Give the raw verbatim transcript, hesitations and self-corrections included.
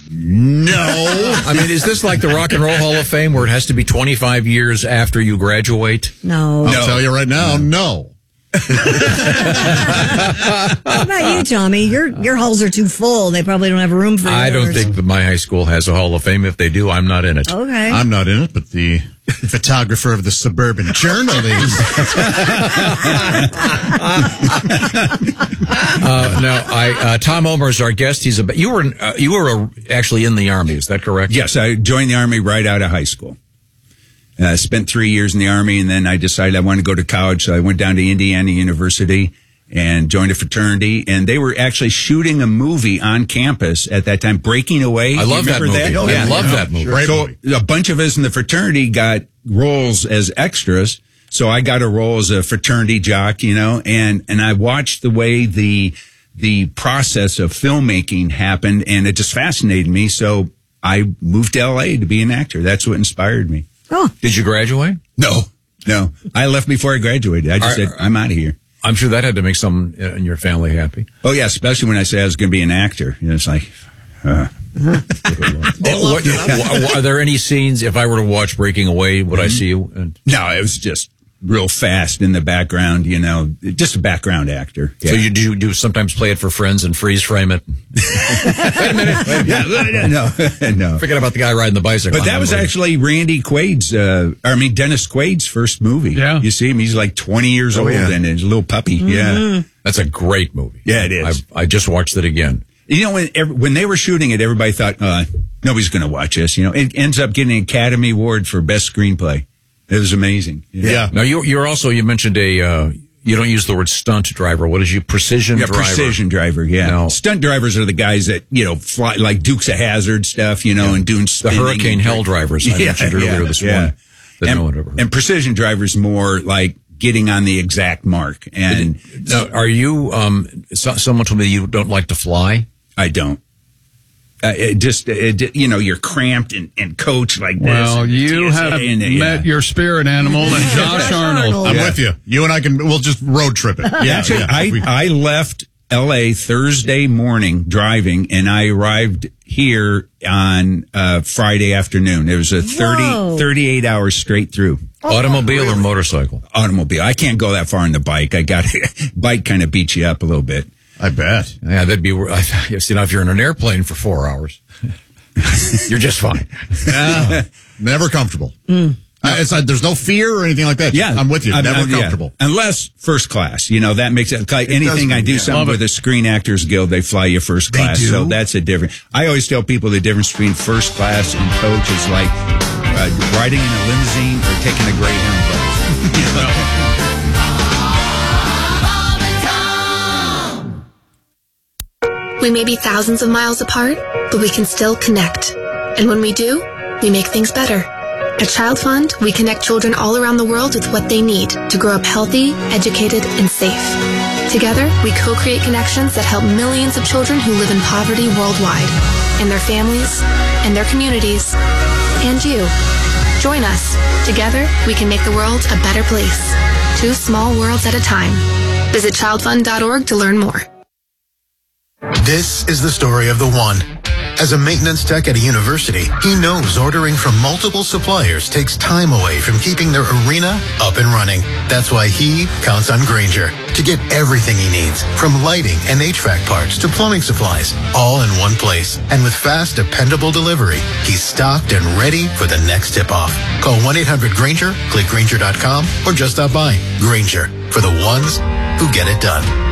No. I mean, is this like the Rock and Roll Hall of Fame where it has to be twenty-five years after you graduate? No. I'll tell you right now, no. What about you, Tommy? Your your halls are too full. They probably don't have room for yours. I don't think that my high school has a Hall of Fame. If they do, I'm not in it. Okay. I'm not in it, but the photographer of the Suburban Journal is. uh, now, I, uh, Tom Omer is our guest. He's a, you were uh, you were a, actually in the Army. Is that correct? Yes, I joined the Army right out of high school. I uh, spent three years in the Army, and then I decided I wanted to go to college, so I went down to Indiana University and joined a fraternity, and they were actually shooting a movie on campus at that time, Breaking Away. I love that movie. That? Oh, yeah, I love that movie. Great So movie. a bunch of us in the fraternity got roles as extras, so I got a role as a fraternity jock, you know, and, and I watched the way the the process of filmmaking happened, and it just fascinated me, so I moved to L A to be an actor. That's what inspired me. Oh. Did you graduate? No, no. I left before I graduated. I just Are- said, I'm out of here. I'm sure that had to make someone in your family happy. Oh, yeah, especially when I said I was going to be an actor. You know, it's like, uh. Oh, what, w- are there any scenes, if I were to watch Breaking Away, would I see you? And, No, it was just real fast in the background, you know, just a background actor. Yeah. So you do, do sometimes play it for friends and freeze frame it? Wait a minute. Wait a minute. Yeah, no, no. Forget about the guy riding the bicycle. But that was actually Randy Quaid's, uh, I mean, Dennis Quaid's first movie. Yeah. You see him, he's like twenty years Oh, old yeah. and he's a little puppy. Yeah. That's a great movie. Yeah, it is. I, I just watched it again. You know, when every, when they were shooting it, everybody thought, uh, nobody's going to watch this. You know, it ends up getting an Academy Award for Best Screenplay. It was amazing. Yeah. Now, you, you're also, you mentioned a, uh, you don't use the word stunt driver. What is you? Precision Yeah, driver? precision driver, yeah. No. Stunt drivers are the guys that, you know, fly like Dukes of Hazzard stuff, you know, and doing The spinning. Hurricane and- Hell drivers I Yeah, mentioned yeah, earlier this yeah. morning. That And, no one ever heard. and precision drivers more like getting on the exact mark. And Now, are you, um, so, someone told me you don't like to fly? I don't. Uh, it just, it, you know, you're cramped and, and coached like this. Well, and you T S A have and, uh, yeah. met your spirit animal and Josh Arnold. I'm Yeah. with you. You and I can, we'll just road trip it. Yeah, actually, I, We- I left L A Thursday morning driving, and I arrived here on uh, Friday afternoon. It was a thirty, Whoa. thirty-eight hours straight through. Automobile or motorcycle? Automobile. I can't go that far on the bike. I got bike kind of beats you up a little bit. I bet. Yeah, that'd be, I, you know, if you're in an airplane for four hours, you're just fine. Yeah. Never comfortable. Uh, it's not, there's no fear or anything like that. Yeah, I'm with you. I'm- Never I'm- yeah. comfortable. Unless first class. You know, that makes it like It anything does- I do yeah. something Love with it. the Screen Actors Guild, they fly you first They class. do? So that's a different. I always tell people the difference between first class and coach is like uh, riding in a limousine or taking a Greyhound bus. You know? We may be thousands of miles apart, but we can still connect. And when we do, we make things better. At Child Fund, we connect children all around the world with what they need to grow up healthy, educated, and safe. Together, we co-create connections that help millions of children who live in poverty worldwide, and their families, and their communities, and you. Join us. Together, we can make the world a better place. Two small worlds at a time. Visit child fund dot org to learn more. This is the story of the one. As a maintenance tech at a university, he knows ordering from multiple suppliers takes time away from keeping their arena up and running. That's why he counts on Grainger to get everything he needs, from lighting and H V A C parts to plumbing supplies, all in one place. And with fast, dependable delivery, he's stocked and ready for the next tip-off. Call one eight hundred Grainger, click Grainger dot com, or just stop by. Grainger, for the ones who get it done.